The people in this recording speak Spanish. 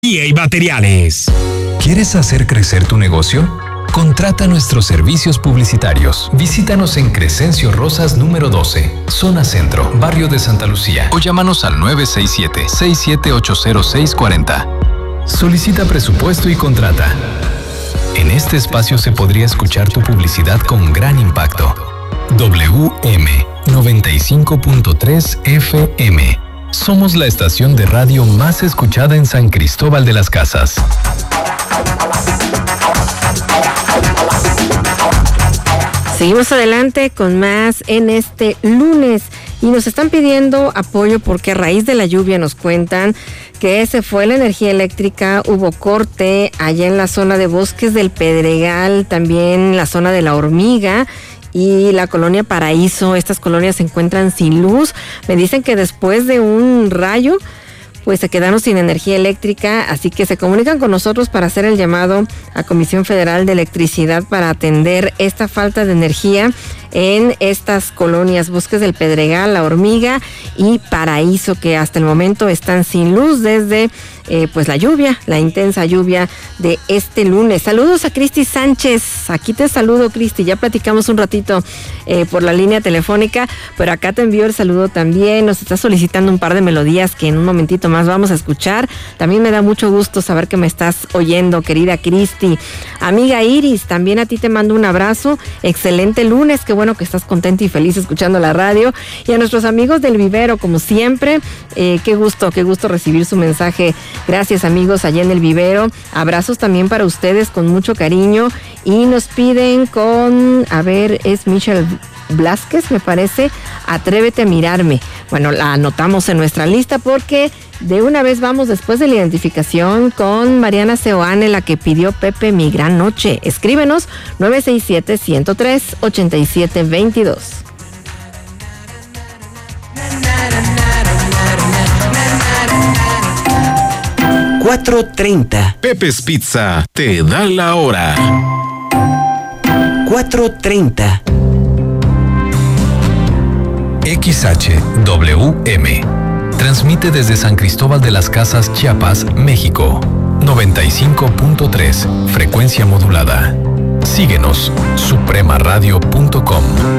EA Materiales. ¿Quieres hacer crecer tu negocio? Contrata nuestros servicios publicitarios. Visítanos en Crescencio Rosas número 12, Zona Centro, Barrio de Santa Lucía. O llámanos al 967-6780640. Solicita presupuesto y contrata. En este espacio se podría escuchar tu publicidad con gran impacto. WM 95.3 FM. Somos la estación de radio más escuchada en San Cristóbal de las Casas. Seguimos adelante con más en este lunes y nos están pidiendo apoyo porque a raíz de la lluvia nos cuentan que se fue la energía eléctrica, hubo corte allá en la zona de Bosques del Pedregal, también la zona de La Hormiga y la colonia Paraíso. Estas colonias se encuentran sin luz. Me dicen que después de un rayo pues se quedaron sin energía eléctrica, así que se comunican con nosotros para hacer el llamado a Comisión Federal de Electricidad para atender esta falta de energía en estas colonias Bosques del Pedregal, La Hormiga y Paraíso, que hasta el momento están sin luz desde pues la lluvia, la intensa lluvia de este lunes. Saludos a Cristi Sánchez, aquí te saludo, Cristi, ya platicamos un ratito por la línea telefónica, pero acá te envío el saludo también. Nos está solicitando un par de melodías que en un momentito más vamos a escuchar. También me da mucho gusto saber que me estás oyendo, querida Cristi. Amiga Iris, también a ti te mando un abrazo, excelente lunes, qué bueno que estás contenta y feliz escuchando la radio. Y a nuestros amigos del Vivero, como siempre, qué gusto recibir su mensaje. Gracias, amigos, allá en el Vivero. Abrazos también para ustedes con mucho cariño. Y nos piden es Michelle Blázquez, me parece, Atrévete a mirarme. Bueno, la anotamos en nuestra lista porque de una vez vamos después de la identificación con Mariana Seoane, la que pidió Pepe Mi Gran Noche. Escríbenos 967-103-8722. 4:30. Pepe's Pizza te da la hora. 4:30. XHWM. Transmite desde San Cristóbal de las Casas, Chiapas, México. 95.3, frecuencia modulada. Síguenos, supremaradio.com.